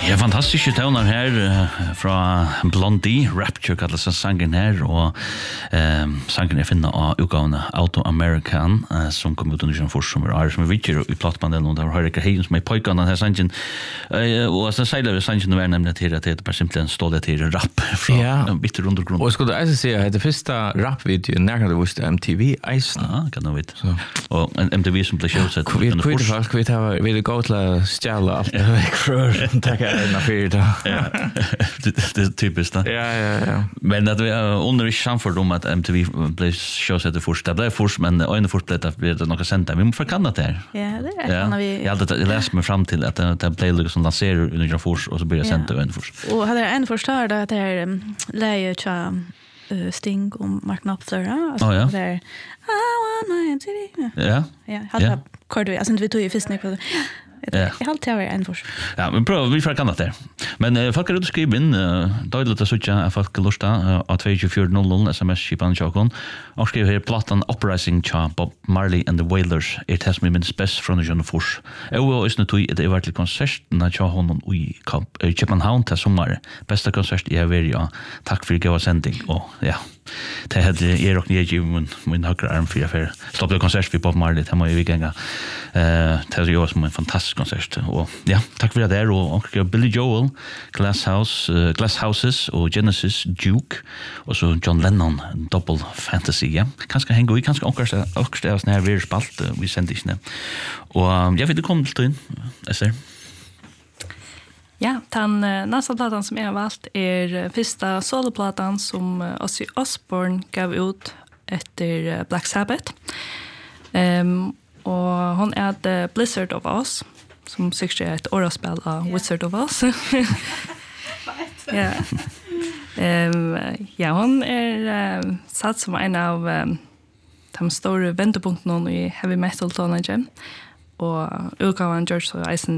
Ja, fantastiske toner her fra Blondie, Rapture kalles sangen her, og sangen finner av utgavene Auto American, som kom ut under sin forsommer, som vidtjer i plattbanden, og det var Høyre Heien som pojkan denne sangen, og så seiler sangen var nemlig til at det bare simpelthen stod det til rap fra bitter undergrunn. Og jeg skulle eisen si at det første rap-video nærkant det viste MTV eisen. Ja, kan du vite. Og MTV som ble kjøsett. Vi vil gå til å stjæle alt det vekk før, takk en av fyrt. Ja, det typiskt da. Ja. Men at vi under ikke samfunnet om at MTV ble kjøsett først. Det ble først, men øyne først ble det noe sendt der. Vi må forkanne det her. Ja, det kan vi. Jeg leser meg frem til at det ble liksom lanserer under først, og så blir det sendt øyne først. Og hadde jeg en forstår da at det er leie til Sting og Mark Knopfler. Ja. Det er I want my MTV. Ja. Ja, hadde kort vi. Altså, vi tog ju fyrst på det. Jag har alltid varit en först. Ja, men prøv, vi får kanna det. Men folk har skrivit in, døyligt å suttja at folk lusta av 2400 sms-kipan tjokon, og skriver her platan Uprising tja Bob Marley and the Wailers, det som minst best fra John Fors. Og isne tog det vært til konserten tja honom i København til sommer. Besta konsert jeg har vært, ja. Takk for gøy sending, og ja. Det hadde jeg og jeg givet min høyre arm for jeg for stoppet konsert for Bob Marley, det må jeg vikenga. Det er jo som en fantastisk konsert, og ja, takk for det der, og Billy Joel, Glass Houses og Genesis Duke, og så John Lennon, Double Fantasy, ja. Kanskje henge i, kanskje akkurat av sånne her vi spalt, vi sendte ikke det. Og jeg vet du kom til inn, Esther. Ja, den nästa platan som jag har valt är första soloplatan som Ozzy Osbourne gav ut efter Black Sabbath. Och hon är The Blizzard of Oz, som säkert är ett oraspel av Wizard of Oz. Ja. Ja, hon är satt som en av de stora vändpunkterna i heavy metal tonage. Och utgavan George Eisen